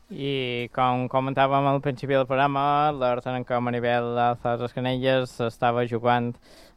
I com comentàvem al principi del programa, l'Artenenca Maribel Alzas Escanelles estava jugant,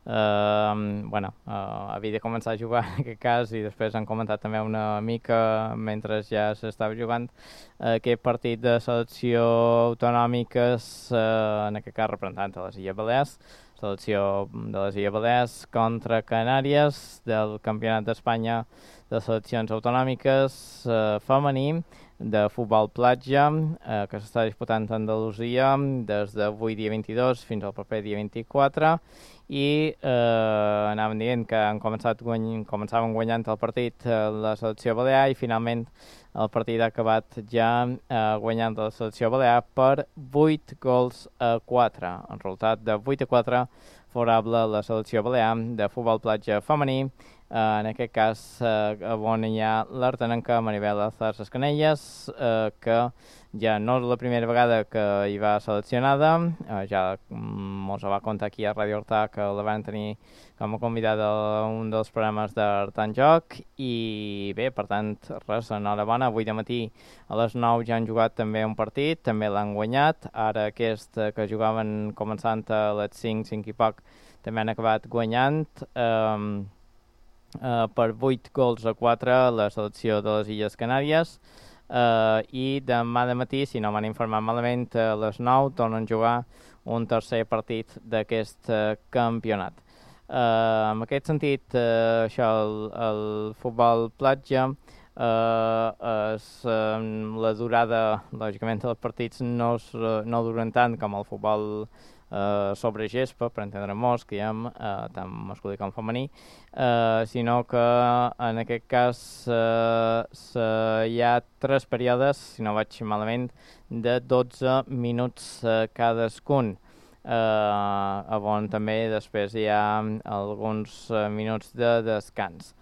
havia de començar a jugar en aquest cas i després han comentat també una mica mentre ja s'estava jugant aquest partit de selecció autonòmiques, en aquest cas representant de les Illes Balears, selecció de les Illes Balears contra Canàries del Campionat d'Espanya de seleccions autonòmiques femení de futbol platja que s'està disputant a Andalusia des d'avui dia 22 fins al proper dia 24 i anàvem dient que començaven guanyant el partit la selecció balear i finalment el partit ha acabat ja guanyant la selecció balear per 8 gols a 4. El resultat de 8 a 4 favorable a la selecció balear de futbol platja femení. En aquest cas, on hi ha l'Artenenca Maribel Alzas Escanelles, que ja no és la primera vegada que hi va seleccionada, ja mos va contar aquí a Ràdio Hortà que la van tenir com a convidada a un dels programes d'Hortà en Joc, i bé, per tant, res, enhorabona. Avui de matí a les 9 ja han jugat també un partit, també l'han guanyat, ara aquest que jugaven començant a les 5, 5 i poc, també han acabat guanyant, per 8 gols a 4 la selecció de les Illes Canàries, i demà de matí, si no m'han informat malament, a les 9 tornen a jugar un tercer partit d'aquest campionat. En aquest sentit, això, el futbol platja, la durada, lògicament, dels partits no duren tant com el futbol sobre gespa, per entendre-nos, que hi ha tant masculí com femení, sinó que en aquest cas hi ha 3 períodes, si no vaig malament, de 12 minuts cadascun, on també després hi ha alguns minuts de descans.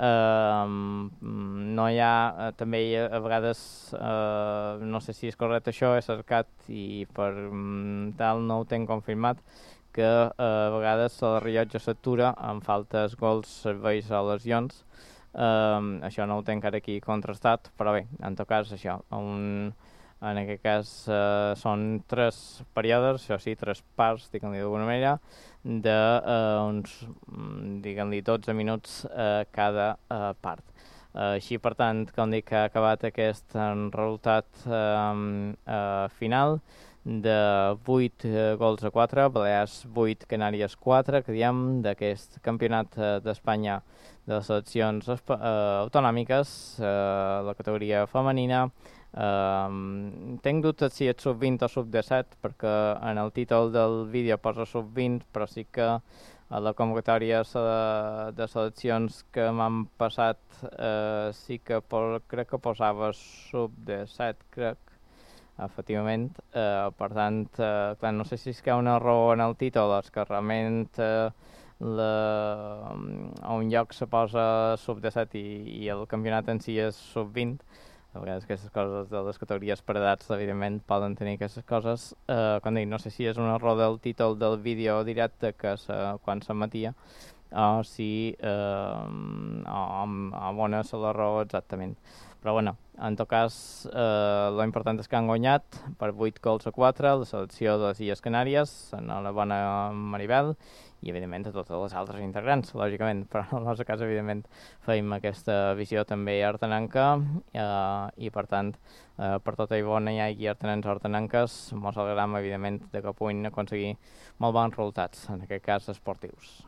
No hi ha, també a vegades, no sé si és correcte això, he cercat i per tal no ho tenc confirmat, que a vegades el rellotge s'atura amb faltes, gols, serveis o lesions. Això no ho tenc ara aquí contrastat, però bé, en tot cas això, en aquest cas són 3 períodes, això sí, 3 parts, diguem-li d'alguna manera, d'uns, diguem-li, 12 minuts cada part. Així, per tant, com dic, ha acabat aquest resultat final de 8 gols a 4, Balears 8, Canàries 4, que diem d'aquest campionat d'Espanya de les seleccions autonòmiques, la categoria femenina. Tenc dubtes si és sub-20 o sub-17, perquè en el títol del vídeo posa sub-20, però sí que a la convocatòria de seleccions que m'han passat sí que crec que posava sub-17, crec, efectivament. Per tant, clar, no sé si és que hi ha un error en el títol, és que realment a un lloc se posa sub-17 i el campionat en si és sub-20. A vegades aquestes coses de les categories per edats, evidentment, poden tenir aquestes coses. Com dic, no sé si és un error del títol del vídeo directe que quan s'emetia, o si on és l'error exactament. Però bueno, en tot cas, lo important és que han guanyat per 8 gols a 4 la selecció de les Illes Canàries, enhorabona Maribel, i evidentment a totes les altres integrants, lògicament, però en el nostre cas, evidentment, feim aquesta visió també artenanca, i per tant, per tota i bona hi hagi artenans o artenanques, mos alegram, evidentment, de que puguin aconseguir molt bons resultats, en aquest cas esportius.